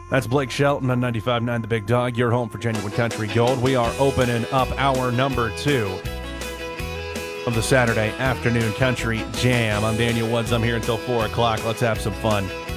That's Blake Shelton on 95.9 The Big Dog, your home for genuine country gold. We are opening up hour number 2 of the Saturday afternoon country jam. I'm Daniel Woods. I'm here until 4 o'clock. Let's have some fun.